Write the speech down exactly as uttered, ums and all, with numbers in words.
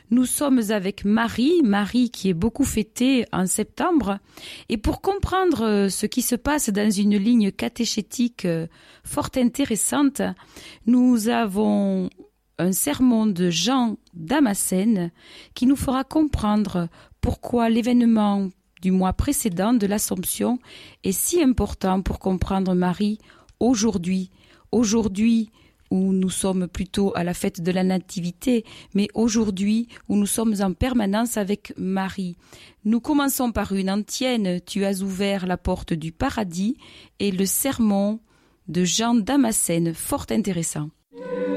Nous sommes avec Marie, Marie qui est beaucoup fêtée en septembre. Et pour comprendre ce qui se passe dans une ligne catéchétique fort intéressante, nous avons un sermon de Jean Damascène qui nous fera comprendre pourquoi l'événement du mois précédent de l'Assomption est si important pour comprendre Marie aujourd'hui. Aujourd'hui, où nous sommes plutôt à la fête de la Nativité, mais aujourd'hui où nous sommes en permanence avec Marie. Nous commençons par une antienne, tu as ouvert la porte du paradis, et le sermon de Jean Damascène, fort intéressant.